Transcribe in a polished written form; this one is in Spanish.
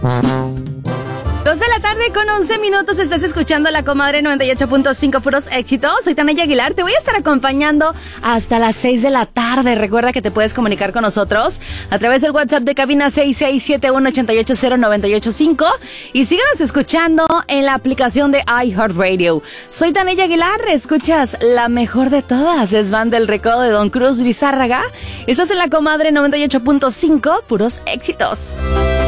2 de la tarde con 11 minutos, estás escuchando La Comadre 98.5, puros éxitos. Soy Tania Aguilar, te voy a estar acompañando hasta las 6 de la tarde. Recuerda que te puedes comunicar con nosotros a través del WhatsApp de cabina 6671-880-985 y síganos escuchando en la aplicación de iHeartRadio. Soy Tania Aguilar, escuchas la mejor de todas, es Van del Recodo de Don Cruz Lizárraga. Estás en La Comadre 98.5, puros éxitos.